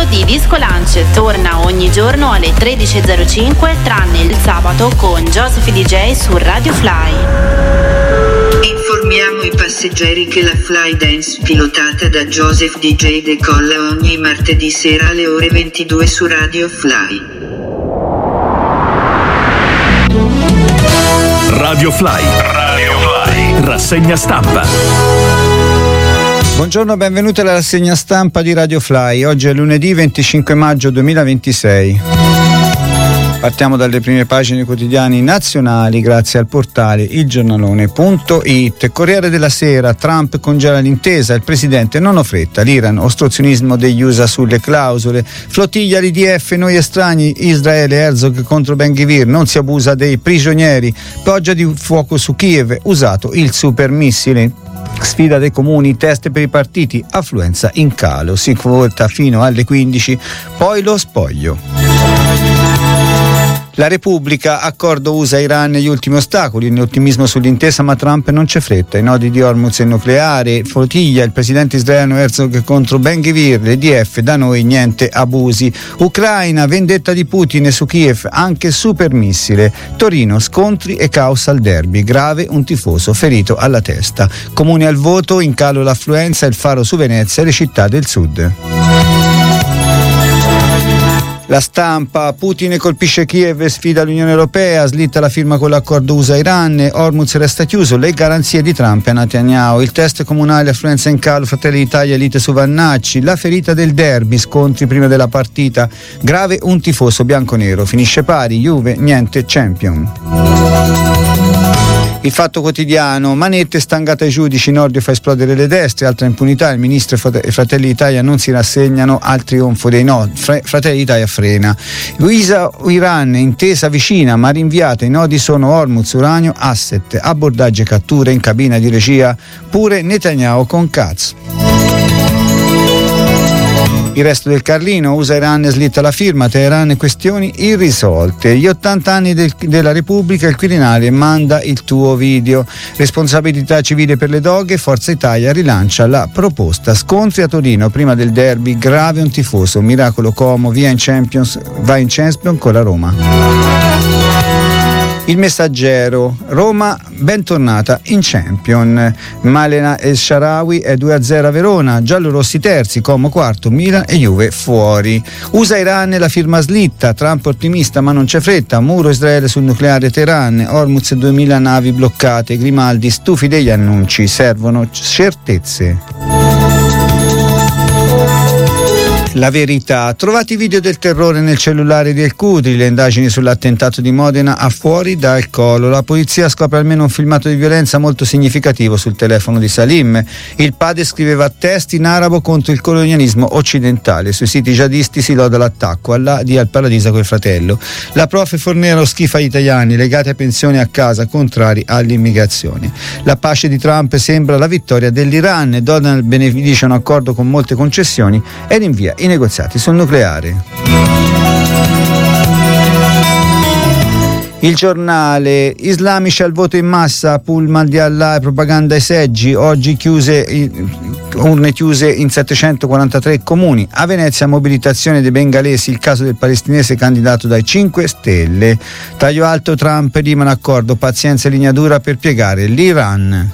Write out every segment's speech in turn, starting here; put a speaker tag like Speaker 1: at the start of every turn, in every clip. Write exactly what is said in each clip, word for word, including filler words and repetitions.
Speaker 1: di Disco Lunch torna ogni giorno alle tredici e zero cinque tranne il sabato con Joseph D J su Radio Fly.
Speaker 2: Informiamo i passeggeri che la Fly Dance pilotata da Joseph D J decolla ogni martedì sera alle ore ventidue su Radio Fly.
Speaker 3: Radio Fly. Radio Fly. Rassegna stampa.
Speaker 4: Buongiorno, benvenuti alla rassegna stampa di Radio Fly. Oggi è lunedì venticinque maggio duemilaventisei. Partiamo dalle prime pagine quotidiani nazionali grazie al portale il giornalone punto it. Corriere della Sera, Trump congela l'intesa, il presidente non ho fretta, l'Iran, ostruzionismo degli U S A sulle clausole, flottiglia l'I D F, noi estranei, Israele, Herzog contro Ben Gvir, non si abusa dei prigionieri, pioggia di fuoco su Kiev, usato il supermissile. Sfida dei comuni, test per i partiti, affluenza in calo, si vota fino alle quindici, poi lo spoglio. La Repubblica, accordo U S A-Iran negli ultimi ostacoli, ottimismo sull'intesa ma Trump non c'è fretta, i nodi di Hormuz e il nucleare, flottiglia, il presidente israeliano Herzog contro Ben Gvir, l'E D F, da noi niente abusi, Ucraina, vendetta di Putin su Kiev, anche supermissile, Torino, scontri e caos al derby, grave un tifoso ferito alla testa, comuni al voto, in calo l'affluenza, il faro su Venezia e le città del sud. La Stampa, Putin colpisce Kiev e sfida l'Unione Europea, slitta la firma con l'accordo U S A-Iran, Hormuz resta chiuso, le garanzie di Trump a Netanyahu, il test comunale, affluenza in calo, Fratelli d'Italia, lite su Vannacci, la ferita del derby, scontri prima della partita, grave un tifoso bianconero, finisce pari, Juve, niente champion. Il Fatto Quotidiano, manette stangate ai giudici, Nordio fa esplodere le destre, altra impunità, il ministro e Fratelli d'Italia non si rassegnano al trionfo dei no, Fratelli d'Italia frena. Luisa Iran, intesa vicina ma rinviata, i nodi sono Hormuz, uranio, asset, abbordaggi e catture in cabina di regia, pure Netanyahu con cazzo. Il resto del Carlino, U S A-Iran slitta la firma, Teheran questioni irrisolte. Gli ottanta anni del, della Repubblica, il Quirinale manda il tuo video. Responsabilità civile per le doghe, Forza Italia rilancia la proposta. Scontri a Torino, prima del derby, grave un tifoso, miracolo Como, via in Champions, va in Champions con la Roma. Il Messaggero, Roma bentornata in Champion, Malena El Shaarawy è due a zero a Verona, giallorossi terzi, Como quarto, Milan e Juve fuori. U S A-Iran, la firma slitta, Trump ottimista ma non c'è fretta, muro Israele sul nucleare Teheran, Hormuz duemila navi bloccate, Grimaldi stufi degli annunci, servono certezze. La Verità, trovati i video del terrore nel cellulare del Cutri, le indagini sull'attentato di Modena a fuori dal colo, la polizia scopre almeno un filmato di violenza molto significativo sul telefono di Salim, il padre scriveva testi in arabo contro il colonialismo occidentale, sui siti jihadisti si loda l'attacco, Allah dia al paradiso col fratello, la prof Fornero schifa gli italiani legati a pensioni a casa, contrari all'immigrazione, la pace di Trump sembra la vittoria dell'Iran, Donald beneficia un accordo con molte concessioni e rinvia i negoziati sul nucleare. Il Giornale, islamici al voto in massa, pullman di Allah e propaganda ai seggi, oggi chiuse, urne chiuse in settecentoquarantatré comuni, a Venezia mobilitazione dei bengalesi, il caso del palestinese candidato dai cinque Stelle, taglio alto Trump rimane accordo, pazienza e linea dura per piegare l'Iran.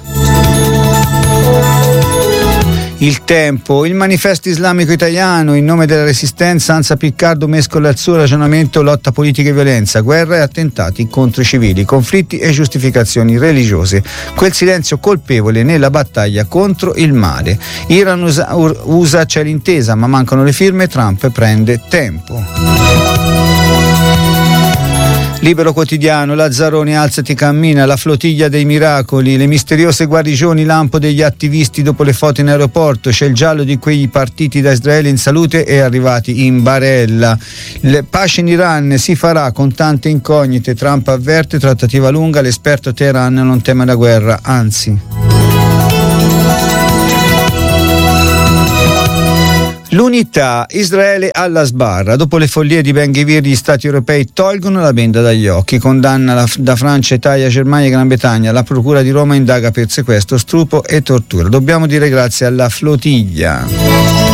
Speaker 4: Il Tempo, il manifesto islamico italiano, in nome della resistenza, Anza Piccardo mescola il suo ragionamento lotta politica e violenza, guerra e attentati contro i civili, conflitti e giustificazioni religiose, quel silenzio colpevole nella battaglia contro il male. Iran usa, usa c'è l'intesa ma mancano le firme, Trump prende tempo. Libero Quotidiano, Lazzaroni alzati cammina, la flottiglia dei miracoli, le misteriose guarigioni lampo degli attivisti dopo le foto in aeroporto, c'è il giallo di quei partiti da Israele in salute e arrivati in barella. Le pace in Iran si farà con tante incognite, Trump avverte, trattativa lunga, l'esperto Teheran non teme la guerra, anzi. L'unità, Israele alla sbarra, dopo le follie di Ben Gvir gli stati europei tolgono la benda dagli occhi, condanna la, da Francia, Italia, Germania e Gran Bretagna, la procura di Roma indaga per sequestro, stupro e tortura, dobbiamo dire grazie alla flottiglia.